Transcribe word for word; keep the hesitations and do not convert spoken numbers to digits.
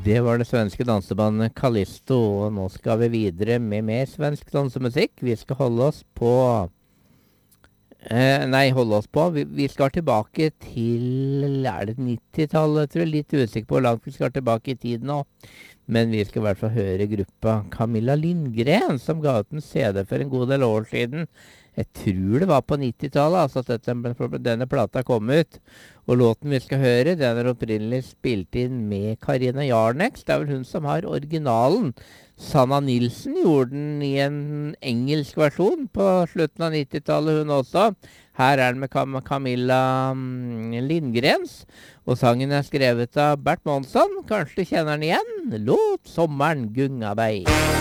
Det var det svenske dansebandet Callisto, og nå skal vi videre med mer svensk dansemusikk. Vi skal holde oss på... Eh, nei, holde oss på. Vi, vi skal tilbake til... Er det nittitallet? Jeg tror jeg er litt usikker på hvor langt vi skal tilbake i tiden nå. Men vi skal i hvert fall høre gruppa Camilla Lindgren, som ga ut en C D for en god del år siden. Jeg tror det var på nittitallet, altså at dette, denne plata kom ut. Og låten vi skal høre, den er opprinnelig spilt inn med Karina Jarnex. Det er vel hun som har originalen. Sanna Nilsen gjorde den i en engelsk versjon på slutten av nittitallet, hun også. Her er den med Cam- Camilla mm, Lindgrens. Og sangen er skrevet av Bert Månsson. Kanskje du kjenner den igjen? Låt sommeren gunga bei.